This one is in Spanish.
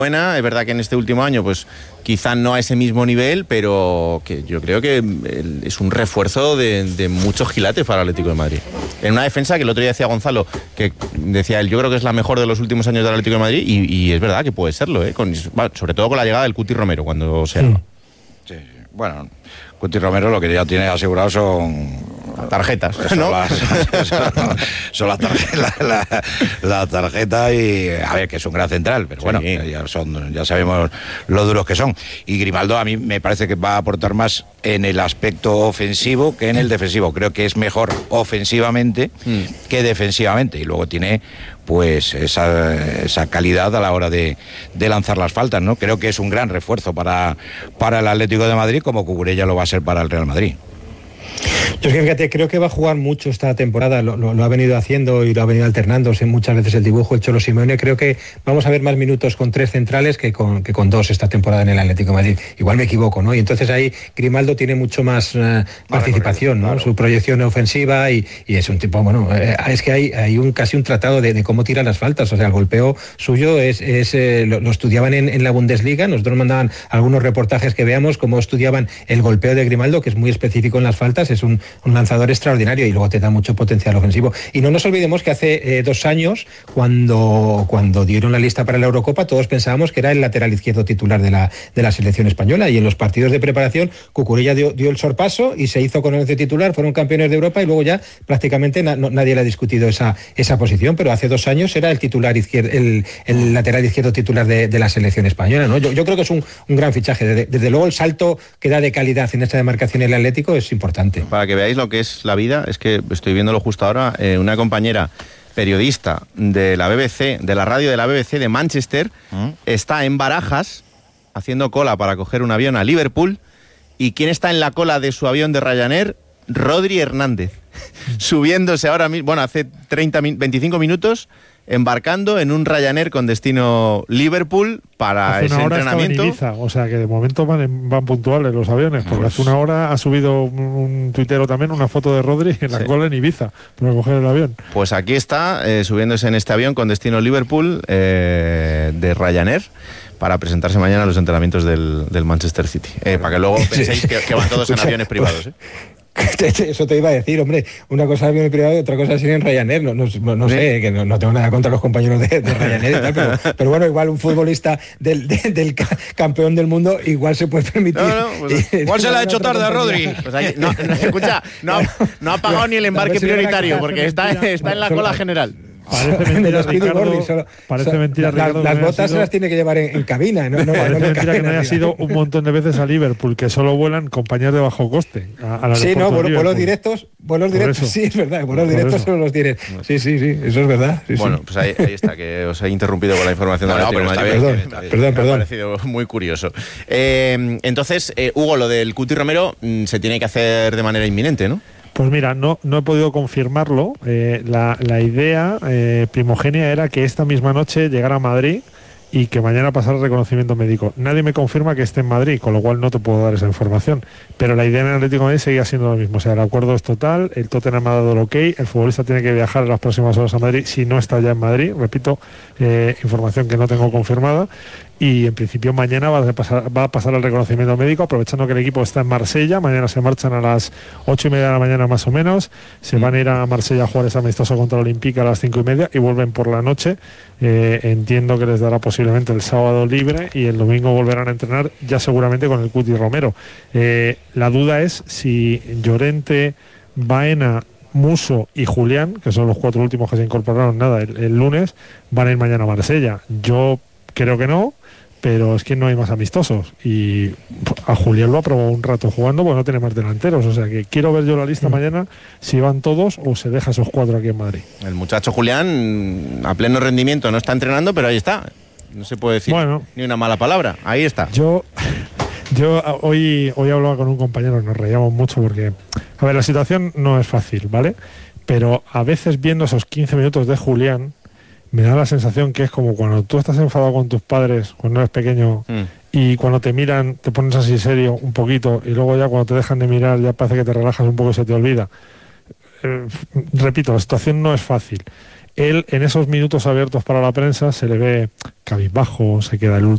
buena, es verdad que en este último año pues quizá no a ese mismo nivel, pero que yo creo que es un refuerzo de muchos quilates para el Atlético de Madrid. En una defensa que el otro día decía Gonzalo, que decía él, yo creo que es la mejor de los últimos años del Atlético de Madrid, y es verdad que puede serlo, sobre todo con la llegada del Cuti Romero cuando se arma. Sí. Bueno, Cuti Romero lo que ya tiene asegurado son tarjetas, ¿no? Son las tarjetas, la tarjeta, y a ver, que es un gran central, pero bueno, ya sabemos lo duros que son. Y Grimaldo a mí me parece que va a aportar más en el aspecto ofensivo que en el defensivo. Creo que es mejor ofensivamente que defensivamente, y luego tiene pues esa calidad a la hora de lanzar las faltas, ¿no? Creo que es un gran refuerzo para el Atlético de Madrid, como Cucurella lo va a ser para el Real Madrid. Yo es que, fíjate, creo que va a jugar mucho esta temporada, lo ha venido haciendo y lo ha venido alternándose muchas veces el dibujo el Cholo Simeone. Creo que vamos a ver más minutos con 3 centrales que con 2 esta temporada en el Atlético de Madrid. Igual me equivoco, ¿no? Y entonces ahí Grimaldo tiene mucho más participación, ¿no? Claro. Su proyección ofensiva y es un tipo, bueno, es que hay casi un tratado de cómo tiran las faltas. O sea, el golpeo suyo lo estudiaban en la Bundesliga. Nosotros mandaban algunos reportajes que veamos cómo estudiaban el golpeo de Grimaldo, que es muy específico en las faltas. Es un lanzador extraordinario y luego te da mucho potencial ofensivo. Y no nos olvidemos que hace 2 años, cuando dieron la lista para la Eurocopa, todos pensábamos que era el lateral izquierdo titular de la selección española, y en los partidos de preparación Cucurella dio el sorpaso y se hizo con el 11 titular, fueron campeones de Europa, y luego ya prácticamente nadie le ha discutido esa posición, pero hace 2 años era el titular izquierdo, el lateral izquierdo titular de la selección española, ¿no? Yo creo que es un gran fichaje. Desde luego el salto que da de calidad en esta demarcación el Atlético es importante. Para que veáis lo que es la vida, es que estoy viéndolo justo ahora, una compañera periodista de la BBC, de la radio de la BBC de Manchester, está en Barajas haciendo cola para coger un avión a Liverpool. ¿Y quién está en la cola de su avión de Ryanair? Rodri Hernández, subiéndose ahora mismo, bueno, hace 25 minutos, embarcando en un Ryanair con destino Liverpool para hace ese entrenamiento. En Ibiza, o sea que de momento van puntuales los aviones, porque hace una hora ha subido un tuitero también una foto de Rodri en la cola en Ibiza para coger el avión. Pues aquí está, subiéndose en este avión con destino Liverpool de Ryanair, para presentarse mañana a los entrenamientos del Manchester City. Para que luego penséis que van todos en aviones privados, ¿eh? Eso te iba a decir, hombre, una cosa es avión privado y otra cosa es ir en Ryanair. No sé, que no tengo nada contra los compañeros de Ryanair y tal, pero bueno, igual un futbolista del campeón del mundo igual se puede permitir. Igual se la ha hecho tarde a Rodri. Pues ahí, escucha, no ha pagado ni el embarque prioritario, porque está en la cola general. Parece mentira, Ricardo. Parece mentira, Ricardo. Las botas se las tiene que llevar en cabina. Parece mentira que no haya sido un montón de veces a Liverpool, que solo vuelan compañías de bajo coste. Sí, no, vuelos directos, sí, es verdad, vuelos directos solo los tienes. Sí, eso es verdad. Sí, bueno, pues ahí está, que os he interrumpido con la información de la Perdón. Me ha parecido muy curioso. Entonces, Hugo, lo del Cuti Romero se tiene que hacer de manera inminente, ¿no? Pues mira, no he podido confirmarlo. La idea primogénia era que esta misma noche llegara a Madrid y que mañana pasara el reconocimiento médico. Nadie me confirma que esté en Madrid, con lo cual no te puedo dar esa información. Pero la idea en el Atlético de Madrid seguía siendo lo mismo. O sea, el acuerdo es total, el Tottenham ha dado el ok, el futbolista tiene que viajar en las próximas horas a Madrid si no está ya en Madrid. Repito, información que no tengo confirmada. Y en principio mañana va a pasar el reconocimiento médico, aprovechando que el equipo está en Marsella. Mañana se marchan a las 8:30 de la mañana más o menos. Se van a ir a Marsella a jugar ese amistoso contra el Olympique a las 5:30 y vuelven por la noche. Entiendo que les dará posiblemente el sábado libre y el domingo volverán a entrenar ya seguramente con el Cuti Romero. La duda es si Llorente, Baena, Musso y Julián, que son los 4 últimos que se incorporaron el lunes, van a ir mañana a Marsella. Yo creo que no, pero es que no hay más amistosos y a Julián lo ha probado un rato jugando, pues no tiene más delanteros, o sea que quiero ver yo la lista mañana si van todos o se deja esos 4 aquí en Madrid. El muchacho Julián a pleno rendimiento no está entrenando, pero ahí está, no se puede decir ni una mala palabra, ahí está. Yo hoy hablaba con un compañero, nos reíamos mucho porque, a ver, la situación no es fácil, ¿vale? Pero a veces viendo esos 15 minutos de Julián, me da la sensación que es como cuando tú estás enfadado con tus padres cuando eres pequeño y cuando te miran te pones así serio un poquito y luego ya cuando te dejan de mirar ya parece que te relajas un poco y se te olvida. Repito, la situación no es fácil. Él en esos minutos abiertos para la prensa se le ve cabizbajo, se queda el último